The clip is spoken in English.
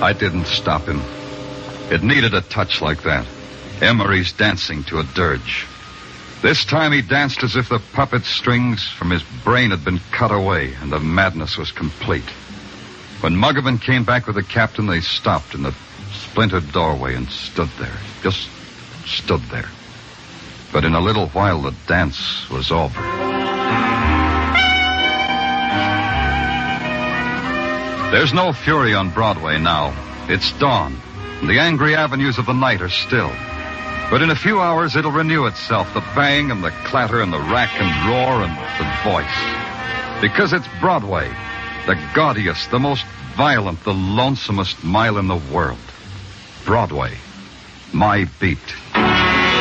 I didn't stop him. It needed a touch like that. Emery's dancing to a dirge. This time he danced as if the puppet strings from his brain had been cut away and the madness was complete. When Muggavan came back with the captain, they stopped in the splintered doorway and stood there. Just stood there. But in a little while, the dance was over. There's no fury on Broadway now. It's dawn, and the angry avenues of the night are still. But in a few hours, it'll renew itself, the bang and the clatter and the rack and roar and the voice. Because it's Broadway, the gaudiest, the most violent, the lonesomest mile in the world. Broadway, my beat.